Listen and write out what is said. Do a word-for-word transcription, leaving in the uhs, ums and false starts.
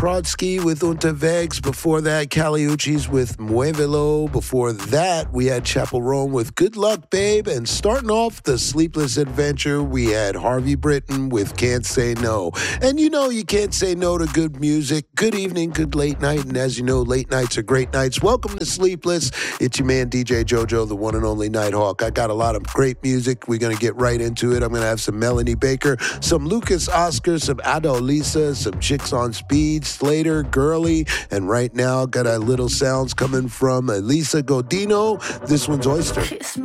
Prodsky with Unterwegs. Before that, Caliucci's with Muévelo. Before that, we had Chapel Rome with Good Luck, Babe. And starting off the Sleepless Adventure, we had Harvey Britton with Can't Say No. And you know you can't say no to good music. Good evening, good late night. And as you know, late nights are great nights. Welcome to Sleepless. It's your man, D J JoJo, the one and only Nighthawk. I got a lot of great music. We're going to get right into it. I'm going to have some Melanie Baker, some Lucas Oscar, some Adolisa, some Chicks on Speed, Slater, Girly, and right now got a little sounds coming from Elisa Godino. This one's Oyster.